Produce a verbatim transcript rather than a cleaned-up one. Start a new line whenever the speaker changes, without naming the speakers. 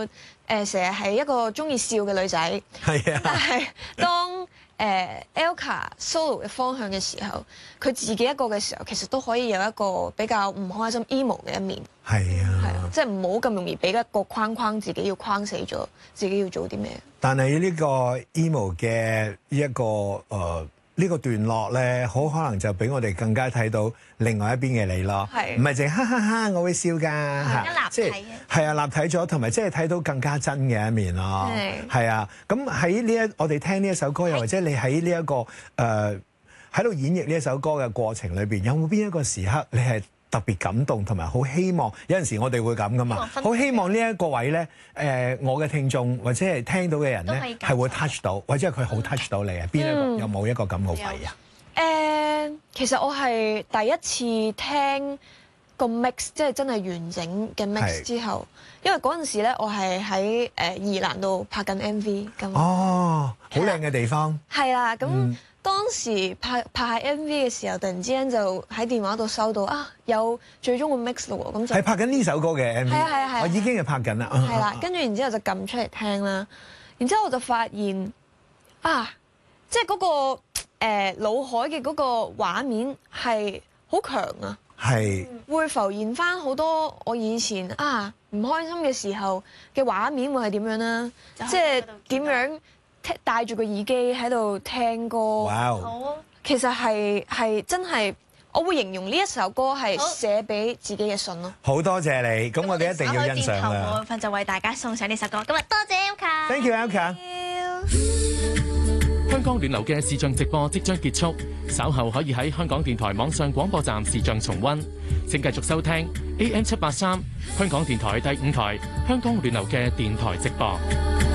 誒成日係一個中意笑嘅女仔，
係啊，
但係當誒 Elka solo 嘅方向嘅時候，佢自己一個嘅時候，其實都可以有一個比較唔開心 emo 嘅一面。
係啊，
係啊，即係唔好咁容易俾一個框框自己要框死咗，自己要做啲咩。
但係呢個 emo 嘅呢一個誒。呃呢個段落咧，好可能就俾我哋更加睇到另外一邊嘅你咯，唔係淨係哈哈哈，我會笑㗎嚇，
即係
係啊，立體咗，同埋即係睇到更加真嘅一面咯，係啊，咁喺呢一我哋聽呢一首歌，又或者你喺呢一個誒喺度演繹呢一首歌嘅過程裏邊，有冇邊一個時刻你係特別感動，同埋好希望有陣時我哋會咁噶嘛，好希望呢一個位咧，誒、呃、我嘅聽眾或者係聽到嘅人咧係會 touch 到，或者係佢好 touch 到你啊？邊一個、嗯、有冇一個咁嘅位啊？
誒、呃，其實我係第一次聽個 mix，即係真係完整嘅 mix 之後，因為嗰陣時咧我係喺誒宜蘭度拍緊 M V 咁。
哦，好靚嘅地方。
係啦，咁。
嗯
當時拍拍 M V 嘅時候，突然之間就喺電話度收到啊，有最終個 mix 咯喎，咁就
係拍緊呢首歌嘅 M V，
係啊係啊係啊，
我已經係拍緊啦。
係啦，跟住然之後就撳出嚟聽啦，然之後我就發現啊，即係嗰個誒腦海嘅嗰個畫面係好強啊，
係
會浮現翻好多我以前啊唔開心嘅時候嘅畫面會係點樣啦，即係點樣。戴住個耳機喺度聽歌，
哇！
其實係係真係，我會形容呢一首歌係寫俾自己嘅信咯。
好多謝你，咁我哋一定要欣賞啦。
我份就為大家送上呢首歌，今日多謝 Elka。
Thank you Elka。
香港暖流嘅視像直播即將結束，稍後可以喺香港電台網上廣播站視像重溫。請繼續收聽 A M 七八三香港電台第五台香港暖流嘅電台直播。